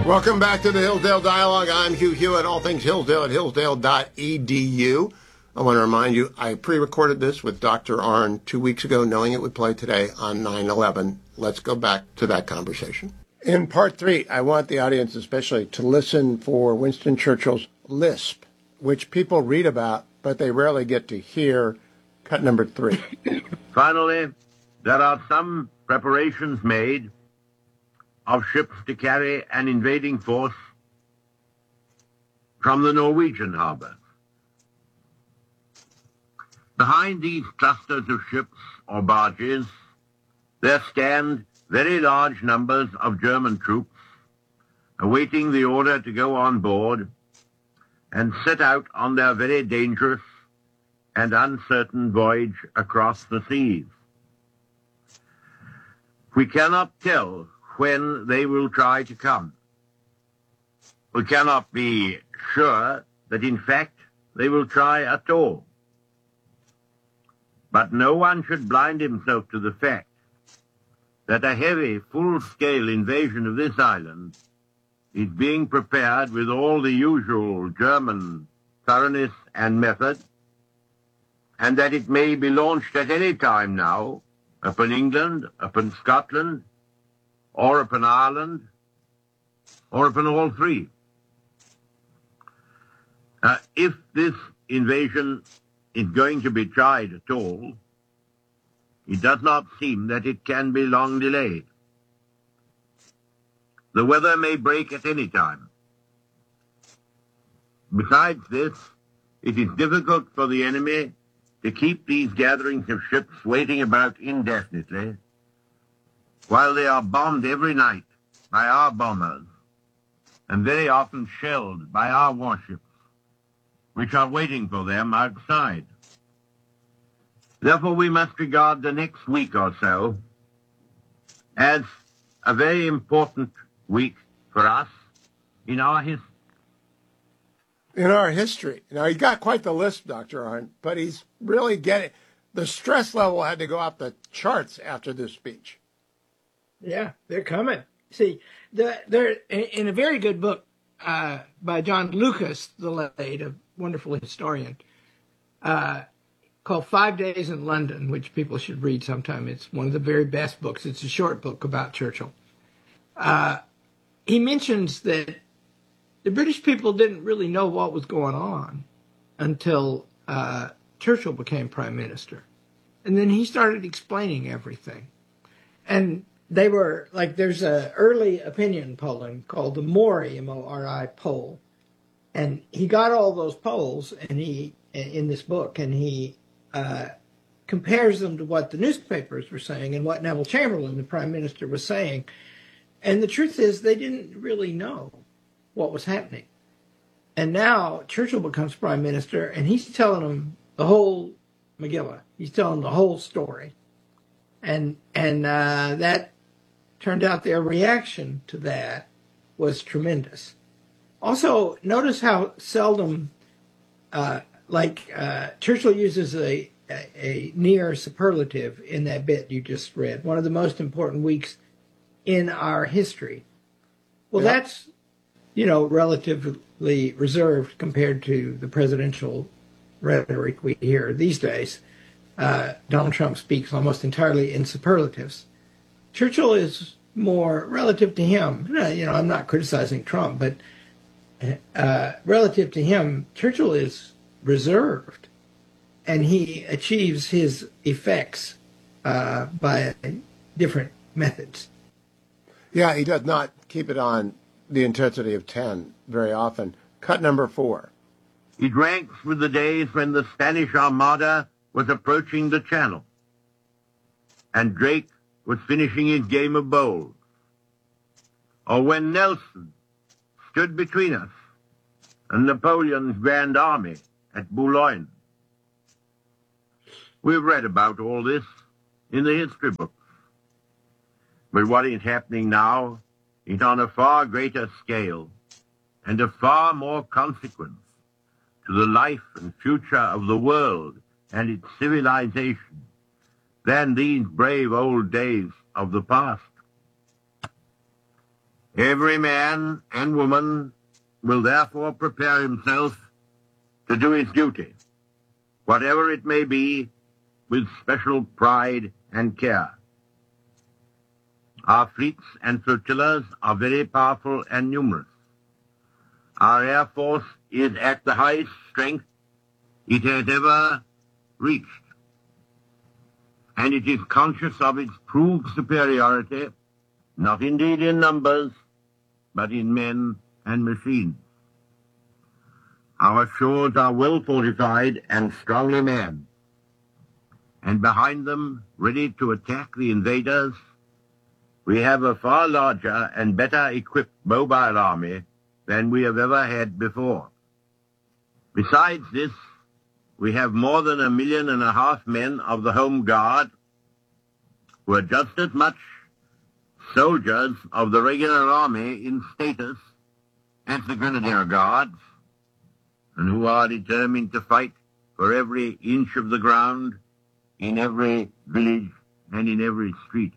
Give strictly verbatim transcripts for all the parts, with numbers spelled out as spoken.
Welcome back to the Hillsdale Dialogue. I'm Hugh Hewitt, all things Hillsdale at hillsdale dot e d u. I want to remind you, I pre-recorded this with Doctor Arnn two weeks ago, knowing it would play today on nine eleven. Let's go back to that conversation. In part three, I want the audience especially to listen for Winston Churchill's lisp, which people read about, but they rarely get to hear. Cut number three. Finally, there are some preparations made of ships to carry an invading force from the Norwegian harbor. Behind these clusters of ships or barges, there stand very large numbers of German troops awaiting the order to go on board and set out on their very dangerous and uncertain voyage across the seas. We cannot tell when they will try to come. We cannot be sure that in fact they will try at all. But no one should blind himself to the fact that a heavy, full-scale invasion of this island is being prepared with all the usual German thoroughness and method, and that it may be launched at any time now upon England, upon Scotland, or upon Ireland, or upon all three. Uh, if this invasion is going to be tried at all, it does not seem that it can be long delayed. The weather may break at any time. Besides this, it is difficult for the enemy to keep these gatherings of ships waiting about indefinitely while they are bombed every night by our bombers and very often shelled by our warships, which are waiting for them outside. Therefore, we must regard the next week or so as a very important week for us in our history. In our history. Now, he got quite the lisp, Doctor Arnn, but he's really getting... The stress level had to go off the charts after this speech. Yeah, they're coming. See, the, they're in a very good book uh, by John Lucas, the late, a wonderful historian, uh, called Five Days in London, which people should read sometime. It's one of the very best books. It's a short book about Churchill. Uh, he mentions that the British people didn't really know what was going on until uh, Churchill became prime minister. And then he started explaining everything. And they were, like, there's an early opinion polling called the Mori, M O R I poll. And he got all those polls and he in this book, and he uh, compares them to what the newspapers were saying and what Neville Chamberlain, the prime minister, was saying. And the truth is they didn't really know what was happening. And now Churchill becomes prime minister, and he's telling them the whole Megillah. He's telling them the whole story. And and uh, that turned out their reaction to that was tremendous. Also, notice how seldom, uh, like uh, Churchill uses a, a, a near superlative in that bit you just read, one of the most important weeks in our history. Well, yeah. That's, you know, relatively reserved compared to the presidential rhetoric we hear these days. Uh, Donald Trump speaks almost entirely in superlatives. Churchill is more, relative to him, you know, I'm not criticizing Trump, but uh, relative to him, Churchill is reserved, and he achieves his effects uh, by different methods. Yeah, he does not keep it on the intensity of ten very often. Cut number four. It ranks with the days when the Spanish Armada was approaching the Channel, and Drake was finishing his game of bowls, or when Nelson stood between us and Napoleon's Grand Army at Boulogne. We've read about all this in the history books. But what is happening now is on a far greater scale and of far more consequence to the life and future of the world and its civilization than these brave old days of the past. Every man and woman will therefore prepare himself to do his duty, whatever it may be, with special pride and care. Our fleets and flotillas are very powerful and numerous. Our Air Force is at the highest strength it has ever reached, and it is conscious of its proved superiority, not indeed in numbers, but in men and machines. Our shores are well fortified and strongly manned, and behind them, ready to attack the invaders, we have a far larger and better equipped mobile army than we have ever had before. Besides this, we have more than a million and a half men of the Home Guard, who are just as much soldiers of the regular army in status as the Grenadier Guards, and who are determined to fight for every inch of the ground, in every village and in every street.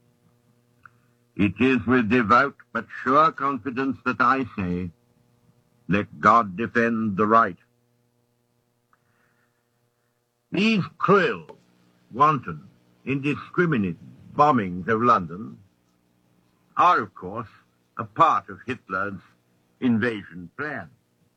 It is with devout but sure confidence that I say, let God defend the right. These cruel, wanton, indiscriminate bombings of London are, of course, a part of Hitler's invasion plan.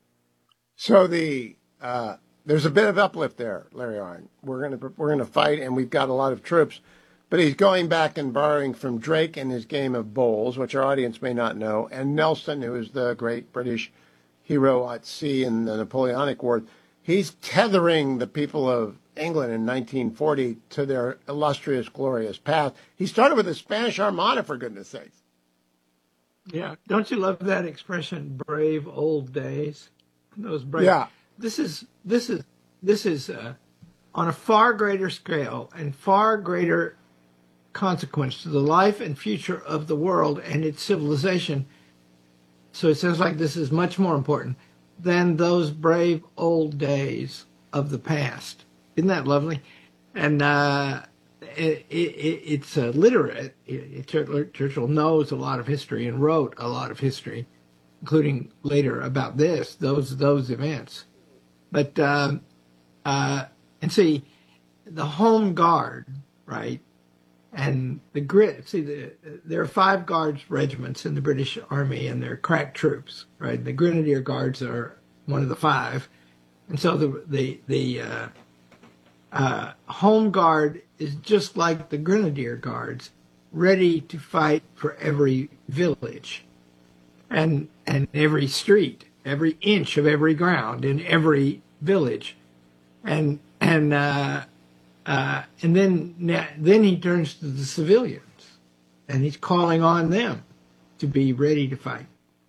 So the uh, there's a bit of uplift there, Larry Arnn. We're gonna we're gonna fight, and we've got a lot of troops. But he's going back and borrowing from Drake in his game of bowls, which our audience may not know, and Nelson, who is the great British hero at sea in the Napoleonic Wars. He's tethering the people of England in nineteen forty to their illustrious, glorious past. He started with the Spanish Armada, for goodness sakes. Yeah. Don't you love that expression, brave old days? Those brave. Yeah. This is, this is, this is uh, on a far greater scale and far greater consequence to the life and future of the world and its civilization. So it sounds like this is much more important than those brave old days of the past. Isn't that lovely? And uh, it, it, it's uh, literate. It, it, Churchill knows a lot of history and wrote a lot of history, including later about this, those those events. But, um, uh, and see, the Home Guard, right, and the grit, see, the, there are five Guards regiments in the British Army, and they're crack troops, right? The Grenadier Guards are one of the five. And so the, the, the uh, uh, Home Guard is just like the Grenadier Guards, ready to fight for every village and, and every street, every inch of every ground in every village. And, and, uh, Uh, and then then he turns to the civilians, and he's calling on them to be ready to fight.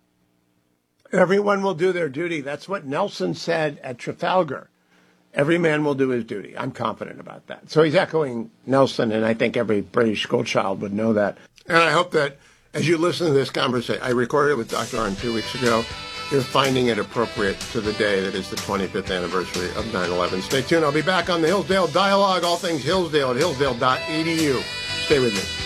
Everyone will do their duty. That's what Nelson said at Trafalgar. Every man will do his duty. I'm confident about that. So he's echoing Nelson, and I think every British schoolchild would know that. And I hope that as you listen to this conversation, I recorded it with Doctor Arnn two weeks ago, you're finding it appropriate to the day that is the twenty-fifth anniversary of nine eleven. Stay tuned. I'll be back on the Hillsdale Dialogue, all things Hillsdale at hillsdale dot e d u. Stay with me.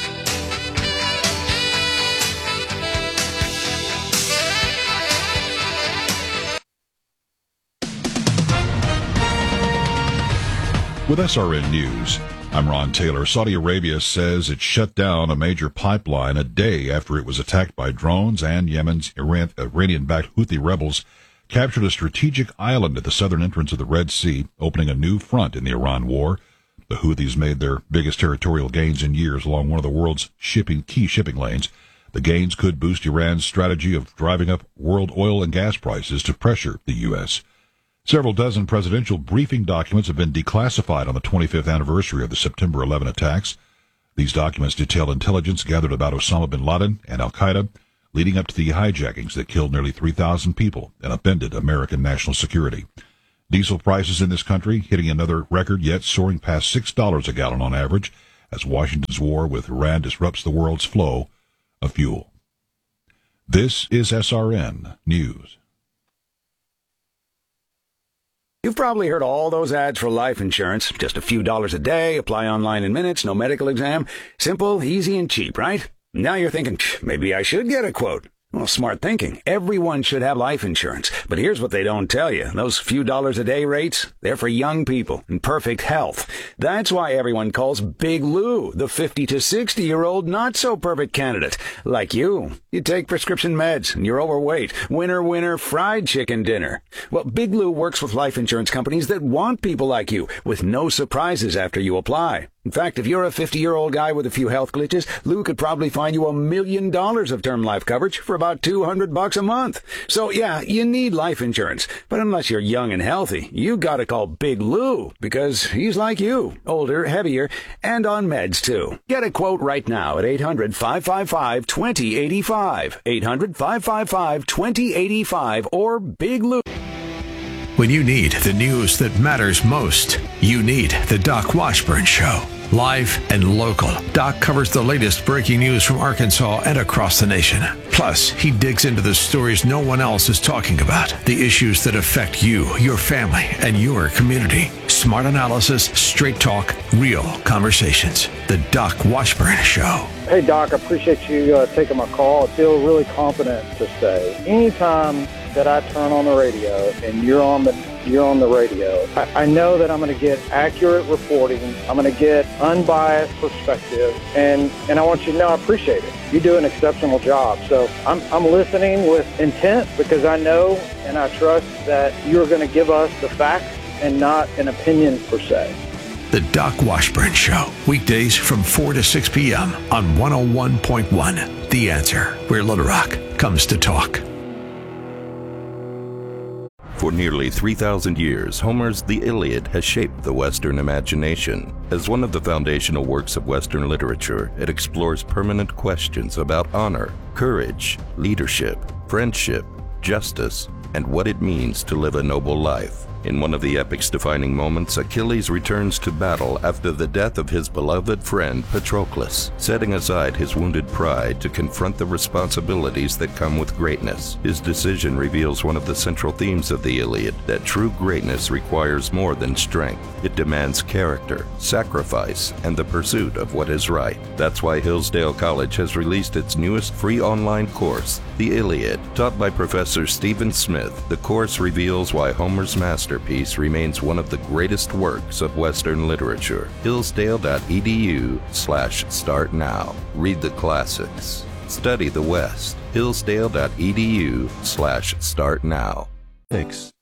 With S R N News, I'm Ron Taylor. Saudi Arabia says it shut down a major pipeline a day after it was attacked by drones, and Yemen's Iran, Iranian-backed Houthi rebels captured a strategic island at the southern entrance of the Red Sea, opening a new front in the Iran war. The Houthis made their biggest territorial gains in years along one of the world's shipping key shipping lanes. The gains could boost Iran's strategy of driving up world oil and gas prices to pressure the U S Several dozen presidential briefing documents have been declassified on the twenty-fifth anniversary of the September eleventh attacks. These documents detail intelligence gathered about Osama bin Laden and al-Qaeda, leading up to the hijackings that killed nearly three thousand people and upended American national security. Diesel prices in this country hitting another record, yet soaring past six dollars a gallon on average, as Washington's war with Iran disrupts the world's flow of fuel. This is S R N News. You've probably heard all those ads for life insurance. Just a few dollars a day, apply online in minutes, no medical exam. Simple, easy, and cheap, right? Now you're thinking, maybe I should get a quote. Well, smart thinking. Everyone should have life insurance. But here's what they don't tell you. Those few dollars a day rates, they're for young people in perfect health. That's why everyone calls Big Lou the fifty to sixty-year-old not-so-perfect candidate. Like you. You take prescription meds, and you're overweight. Winner, winner, fried chicken dinner. Well, Big Lou works with life insurance companies that want people like you, with no surprises after you apply. In fact, if you're a fifty-year-old guy with a few health glitches, Lou could probably find you a million dollars of term life coverage for about two hundred bucks a month. So yeah, you need life insurance. But unless you're young and healthy, you gotta call Big Lou, because he's like you, older, heavier, and on meds too. Get a quote right now at eight hundred, five five five, two zero eight five, eight hundred, five five five, two zero eight five, or Big Lou. When you need the news that matters most, you need the Doc Washburn Show. Live and local, Doc covers the latest breaking news from Arkansas and across the nation. Plus, he digs into the stories no one else is talking about, the issues that affect you, your family, and your community. Smart analysis, straight talk, real conversations. The Doc Washburn Show. Hey, Doc, I appreciate you uh, taking my call. I feel really confident to say anytime that I turn on the radio and you're on the you're on the radio, I, I know that I'm going to get accurate reporting. I'm going to get unbiased perspective, and, and I want you to know I appreciate it. You do an exceptional job. So I'm, I'm listening with intent because I know and I trust that you're going to give us the facts and not an opinion per se. The Doc Washburn Show, weekdays from four to six p.m. on one oh one point one. The Answer, where Little Rock comes to talk. For nearly three thousand years, Homer's The Iliad has shaped the Western imagination. As one of the foundational works of Western literature, it explores permanent questions about honor, courage, leadership, friendship, justice, and what it means to live a noble life. In one of the epic's defining moments, Achilles returns to battle after the death of his beloved friend Patroclus, setting aside his wounded pride to confront the responsibilities that come with greatness. His decision reveals one of the central themes of the Iliad, that true greatness requires more than strength. It demands character, sacrifice, and the pursuit of what is right. That's why Hillsdale College has released its newest free online course, The Iliad. Taught by Professor Stephen Smith, the course reveals why Homer's master Masterpiece remains one of the greatest works of Western literature. Hillsdale.edu slash start now. Read the classics. Study the West. Hillsdale.edu slash start now. Thanks.